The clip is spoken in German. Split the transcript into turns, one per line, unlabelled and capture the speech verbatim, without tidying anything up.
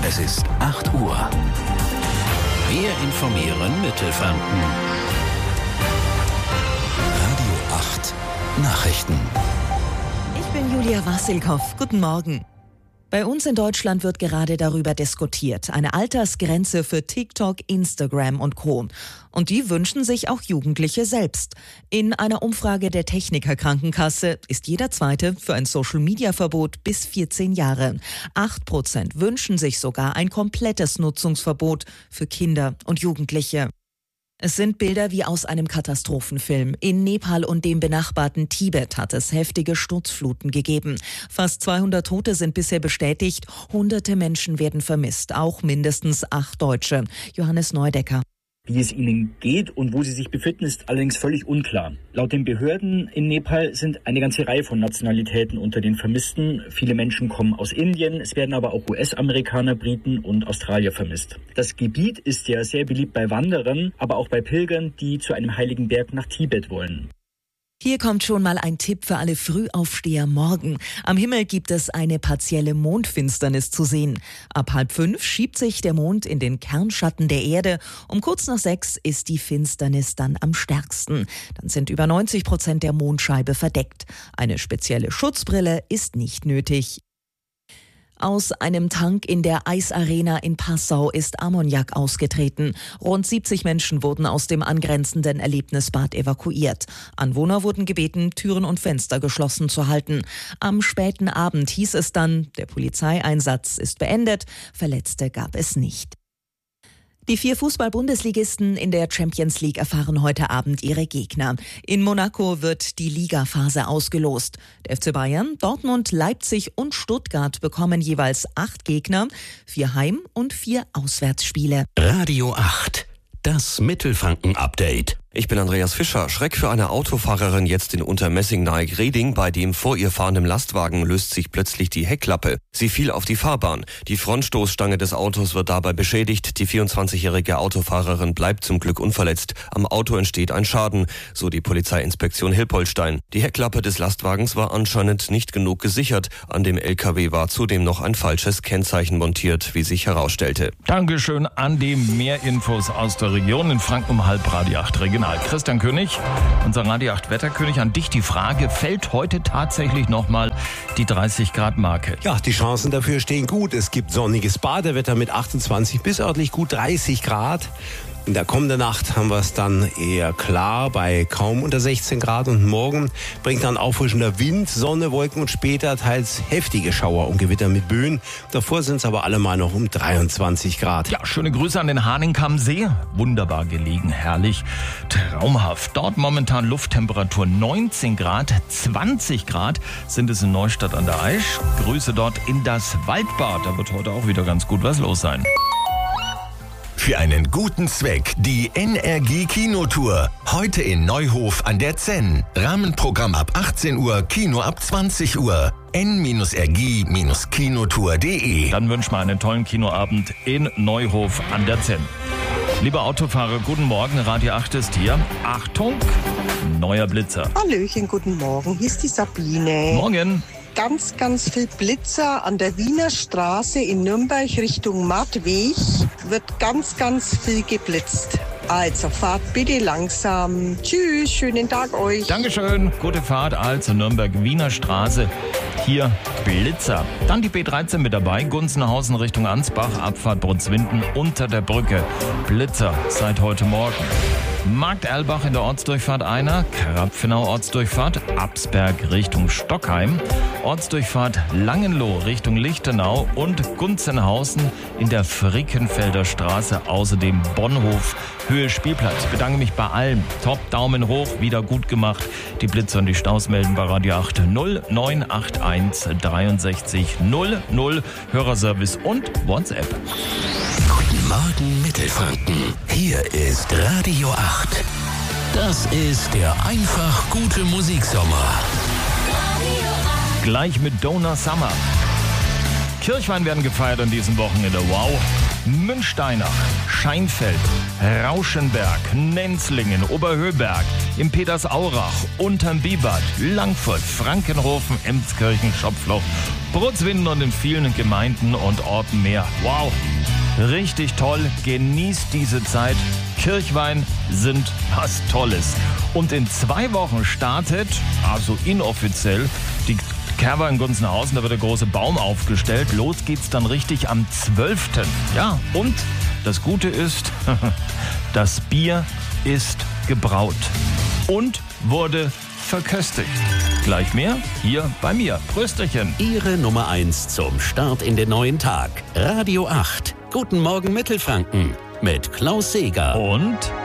Es ist acht Uhr. Wir informieren Mittelfranken. Radio acht Nachrichten.
Ich bin Julia Wassilkow. Guten Morgen. Bei uns in Deutschland wird gerade darüber diskutiert. Eine Altersgrenze für TikTok, Instagram und Co. Und die wünschen sich auch Jugendliche selbst. In einer Umfrage der Techniker Krankenkasse ist jeder Zweite für ein Social-Media-Verbot bis vierzehn Jahre. Acht Prozent wünschen sich sogar ein komplettes Nutzungsverbot für Kinder und Jugendliche. Es sind Bilder wie aus einem Katastrophenfilm. In Nepal und dem benachbarten Tibet hat es heftige Sturzfluten gegeben. Fast zweihundert Tote sind bisher bestätigt. Hunderte Menschen werden vermisst, auch mindestens acht Deutsche. Johannes Neudecker.
Wie es ihnen geht und wo sie sich befinden, ist allerdings völlig unklar. Laut den Behörden in Nepal sind eine ganze Reihe von Nationalitäten unter den Vermissten. Viele Menschen kommen aus Indien, es werden aber auch U S-Amerikaner, Briten und Australier vermisst. Das Gebiet ist ja sehr beliebt bei Wanderern, aber auch bei Pilgern, die zu einem heiligen Berg nach Tibet wollen.
Hier kommt schon mal ein Tipp für alle Frühaufsteher morgen. Am Himmel gibt es eine partielle Mondfinsternis zu sehen. Ab halb fünf schiebt sich der Mond in den Kernschatten der Erde. Um kurz nach sechs ist die Finsternis dann am stärksten. Dann sind über neunzig Prozent der Mondscheibe verdeckt. Eine spezielle Schutzbrille ist nicht nötig. Aus einem Tank in der Eisarena in Passau ist Ammoniak ausgetreten. Rund siebzig Menschen wurden aus dem angrenzenden Erlebnisbad evakuiert. Anwohner wurden gebeten, Türen und Fenster geschlossen zu halten. Am späten Abend hieß es dann, der Polizeieinsatz ist beendet, Verletzte gab es nicht. Die vier Fußball-Bundesligisten in der Champions League erfahren heute Abend ihre Gegner. In Monaco wird die Ligaphase ausgelost. Der F C Bayern, Dortmund, Leipzig und Stuttgart bekommen jeweils acht Gegner, vier Heim- und vier Auswärtsspiele.
Radio acht, das Mittelfranken-Update.
Ich bin Andreas Fischer. Schreck für eine Autofahrerin jetzt in Untermessing nahe Greding. Bei dem vor ihr fahrenden Lastwagen löst sich plötzlich die Heckklappe. Sie fiel auf die Fahrbahn. Die Frontstoßstange des Autos wird dabei beschädigt. Die vierundzwanzigjährige Autofahrerin bleibt zum Glück unverletzt. Am Auto entsteht ein Schaden, so die Polizeiinspektion Hilpoltstein. Die Heckklappe des Lastwagens war anscheinend nicht genug gesichert. An dem L K W war zudem noch ein falsches Kennzeichen montiert, wie sich herausstellte.
Dankeschön, Andi. Mehr Infos aus der Region in Franken um halb Radio acht Regional. Christian König, unser Radio acht Wetterkönig, an dich die Frage, fällt heute tatsächlich nochmal die dreißig Grad Marke?
Ja, die Chancen dafür stehen gut. Es gibt sonniges Badewetter mit achtundzwanzig bis örtlich gut dreißig Grad. In der kommenden Nacht haben wir es dann eher klar bei kaum unter sechzehn Grad und morgen bringt dann auffrischender Wind, Sonne, Wolken und später teils heftige Schauer und Gewitter mit Böen. Davor sind es aber alle mal noch um dreiundzwanzig Grad.
Ja, schöne Grüße an den Hahnenkammsee. Wunderbar gelegen, herrlich, traumhaft. Dort momentan Lufttemperatur neunzehn Grad, zwanzig Grad sind es in Neustadt an der Aisch. Grüße dort in das Waldbad, da wird heute auch wieder ganz gut was los sein.
Für einen guten Zweck die N R G Kinotour. Heute in Neuhof an der Zenn. Rahmenprogramm ab achtzehn Uhr, Kino ab zwanzig Uhr. n r g kinotour punkt d e.
Dann wünschen wir einen tollen Kinoabend in Neuhof an der Zenn. Lieber Autofahrer, guten Morgen. Radio acht ist hier. Achtung, neuer Blitzer.
Hallöchen, guten Morgen. Hier ist die Sabine.
Morgen.
Ganz, ganz viel Blitzer an der Wiener Straße in Nürnberg Richtung Mattweg. Wird ganz, ganz viel geblitzt. Also fahrt bitte langsam. Tschüss, schönen Tag euch.
Dankeschön, gute Fahrt. Also Nürnberg-Wiener Straße. Hier Blitzer. Dann die B dreizehn mit dabei. Gunzenhausen Richtung Ansbach. Abfahrt Brunswinden unter der Brücke. Blitzer seit heute Morgen. Markt Erlbach in der Ortsdurchfahrt einer, Krapfenau Ortsdurchfahrt, Absberg Richtung Stockheim, Ortsdurchfahrt Langenloh Richtung Lichtenau und Gunzenhausen in der Frickenfelder Straße, außerdem Bonhof, Höhe Spielplatz. Ich bedanke mich bei allen. Top, Daumen hoch, wieder gut gemacht. Die Blitzer und die Staus melden bei Radio acht null neun acht eins dreiundsechzig null null, Hörerservice und WhatsApp.
Guten Morgen Mittelfranken. Hier ist Radio acht. Das ist der einfach gute Musiksommer.
Gleich mit Donna Summer. Kirchwein werden gefeiert an diesem Wochenende. Wow. Münsteinach, Scheinfeld, Rauschenberg, Nenzlingen, Oberhöhberg, im Petersaurach, Unterm Biebert, Langfurt, Frankenhofen, Emskirchen, Schopfloch Brunswinden und in vielen Gemeinden und Orten mehr. Wow, richtig toll. Genießt diese Zeit. Kirchwein sind was Tolles. Und in zwei Wochen startet, also inoffiziell, die Kerber in Gunzenhausen. Da wird der große Baum aufgestellt. Los geht's dann richtig am zwölften Ja, und das Gute ist, das Bier ist gebraut und wurde verköstigt. Gleich mehr hier bei mir. Prösterchen.
Ihre Nummer eins zum Start in den neuen Tag. Radio acht. Guten Morgen Mittelfranken mit Klaus Seeger.
Und